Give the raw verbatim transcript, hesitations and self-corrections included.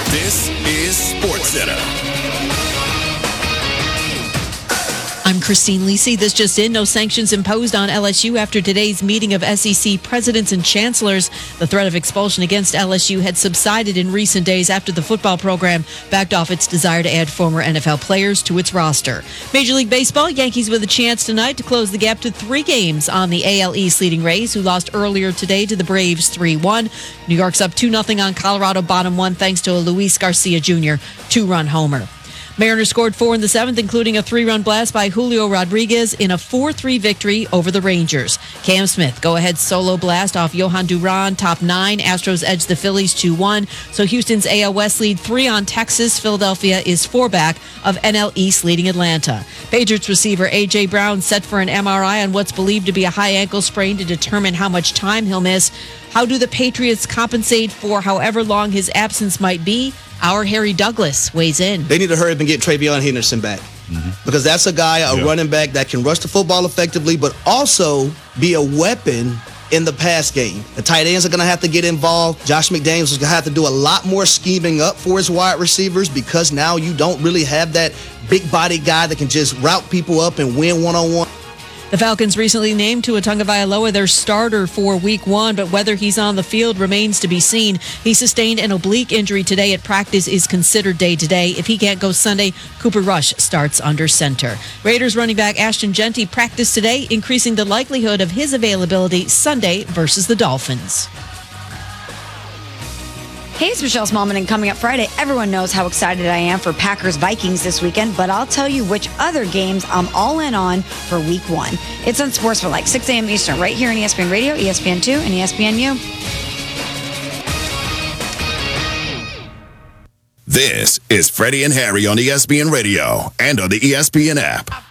This is SportsCenter. I'm Christine Lisi. This just in, no sanctions imposed on L S U after today's meeting of S E C presidents and chancellors. The threat of expulsion against L S U had subsided in recent days after the football program backed off its desire to add former N F L players to its roster. Major League Baseball, Yankees with a chance tonight to close the gap to three games on the A L East leading Rays, who lost earlier today to the Braves three one. New York's up two nothing on Colorado, bottom one, thanks to a Luis Garcia Junior two-run homer. Mariners scored four in the seventh, including a three-run blast by Julio Rodriguez in a four three victory over the Rangers. Cam Smith, go-ahead solo blast off Johan Duran, top nine. Astros edge the Phillies two one. So Houston's A L West lead three on Texas. Philadelphia is four back of N L East leading Atlanta. Patriots receiver A J. Brown set for an M R I on what's believed to be a high ankle sprain to determine how much time he'll miss. How do the Patriots compensate for however long his absence might be? Our Harry Douglas weighs in. They need to hurry up and get Travion Henderson back. Mm-hmm. Because that's a guy, a yeah. running back that can rush the football effectively, but also be a weapon in the pass game. The tight ends are going to have to get involved. Josh McDaniels is going to have to do a lot more scheming up for his wide receivers, because now you don't really have that big body guy that can just route people up and win one-on-one. The Falcons recently named Tua Tagovailoa their starter for week one, but whether he's on the field remains to be seen. He sustained an oblique injury today at practice, is considered day-to-day. If he can't go Sunday, Cooper Rush starts under center. Raiders running back Ashton Jeanty practiced today, increasing the likelihood of his availability Sunday versus the Dolphins. Hey, it's Michelle Smallman, and coming up Friday, everyone knows how excited I am for Packers-Vikings this weekend, but I'll tell you which other games I'm all in on for week one. It's on Sports for like six a.m. Eastern, right here on E S P N Radio, E S P N two, and E S P N U. This is Freddie and Harry on E S P N Radio and on the E S P N app.